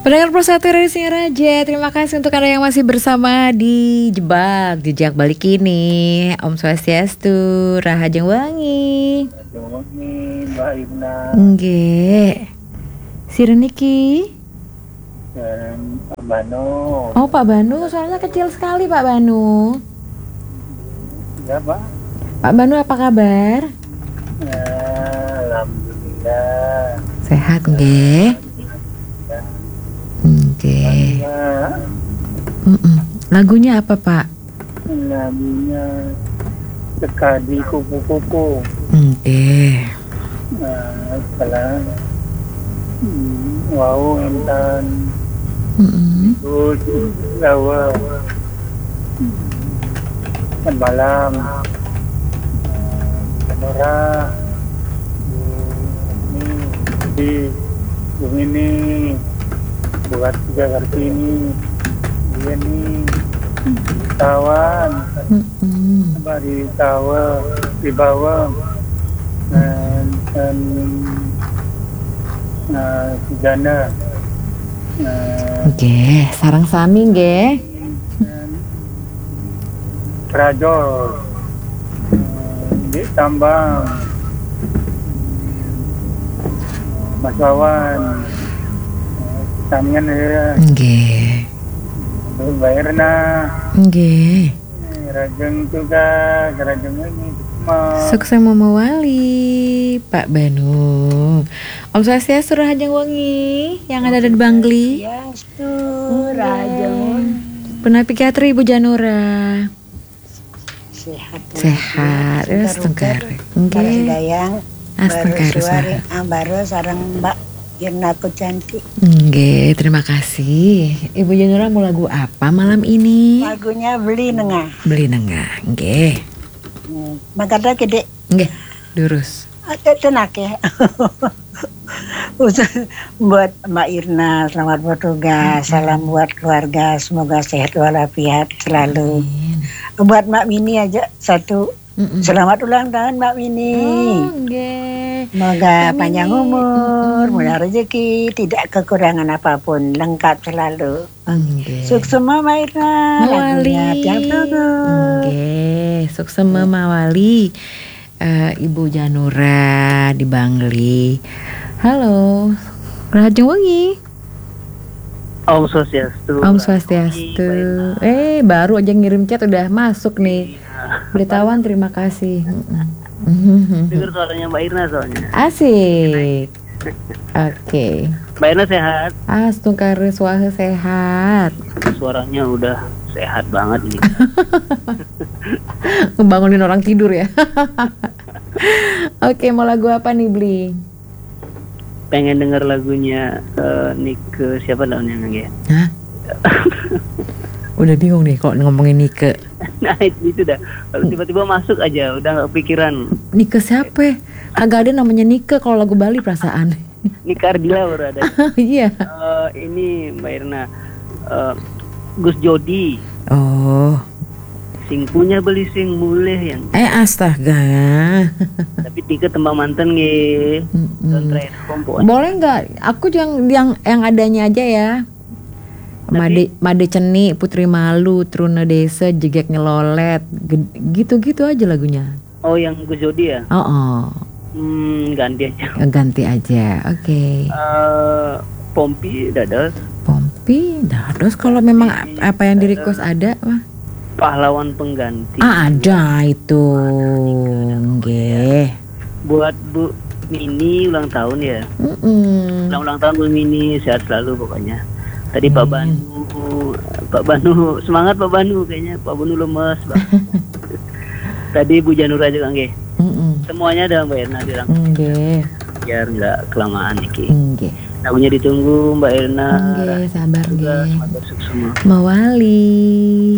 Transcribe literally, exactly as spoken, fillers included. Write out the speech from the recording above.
Pendengar Pro satu Radio Singaraja, terima kasih untuk Anda yang masih bersama di Jebak, Jejak Balik ini. Om Swastiastu, Rahajeng Wangi. Rahajeng Wangi, Mbak Irna. Nggih. Sira niki? Dan Pak Banu. Oh, Pak Banu, suaranya kecil sekali Pak Banu. Ya, Pak. Pak Banu apa kabar? Ya, alhamdulillah. Sehat nggih? Oke. Lagunya apa Pak? Lagunya Sekadi Kupu-Kupu. Oke. Nah, setelah hmm, wow entan Ibu Lawa Selamat malam Nora ini di Bung ini buat tiga Kartini dia nih tawan apa di tawa di bawah dan dan nah Sujana nah, oke sarang sami nggih Rajol di tambang Mas Wawan Tanian ya. Nggih. Bayarna. Nggih. Rajeng juga, rajeng ini semua. Sukses memawali Pak Banu. Om Swastiastu Rahajeng Wangi yang ada di Bangli. Swastiastu Rahajeng. Penapikatri Ibu Janura. Sehat. Sehat. Astengkar. Nggih. Dayang. Astengkar. Baru sareng Mbak Irna aku cantik. Nggih, terima kasih. Ibu Janura mau lagu apa malam ini? Lagunya Beli Nengah. Beli Nengah, nggih. Hmm. Makada gede. Nggih, lurus. Ada tenak ya. Buat Mbak Irna, selamat bertugas. Hmm. Salam buat keluarga, semoga sehat walafiat selalu. Amin. Buat Mbak Mini aja satu. Mm-mm. Selamat ulang tahun Mbak Mini. Oh, okay. Semoga Mbak panjang Mini. Umur, murah rezeki, tidak kekurangan apapun, lengkap selalu. Okay. Sukses Mbak Irna. Mawali. Okay. Sukses Mawali. Uh, Ibu Janura di Bangli. Halo, Rahajeng Wangi. Om Swastiastu. Om Swastiastu. Eh, baru aja ngirim chat udah masuk nih. Beritahuan terima kasih. Dengar suaranya Mbak Irna soalnya. Asik. Oke. Okay. Mbak Irna sehat? Astungkar suara sehat. Suaranya udah sehat banget ini. Ngebangunin orang tidur ya. Oke, okay, mau lagu apa nih Bli? Pengen denger lagunya uh, Nike siapa namanya ya? Hah? Udah bingung nih kok ngomongin Nike. Nah itu dah, kalau tiba-tiba masuk aja udah nggak pikiran. Nike siapa? Agak ada namanya Nike kalau lagu Bali perasaan. Nike Ardila baru ada. Iya. Uh, ini Mbak Irna, uh, Gus Jodi. Oh. Sing punya beli sing mulih yang. Eh astaga. Tapi Nike tembang manten nge. Boleh nggak? Aku yang yang yang adanya aja ya. Made Made Ceni, Putri Malu, Truna Desa, Jegek Ngelolet, gitu-gitu aja lagunya. Oh, yang Gus Jodi ya? Oh, oh. Hmm, ganti aja. Ganti aja, oke. Okay. Uh, Pompi Dados. Pompi Dados kalau memang apa yang di request ada mah. Pahlawan Pengganti. Ah, ada itu. Nggih. Buat Bu Mini ulang tahun ya. Mm-mm. Ulang ulang tahun Bu Mini, sehat selalu pokoknya. Tadi hmm. Pak Banu, Pak Banu semangat Pak Banu kayaknya Pak Banu lemes banget. Tadi Bu Janura juga nggih. Semuanya ada Mbak Irna dirangkum. Nggih. Biar nggak kelamaan iki. Nggih. Lagunya ditunggu Mbak Irna. Nggih, sabar nggih. Semoga sukses semua. Mawali.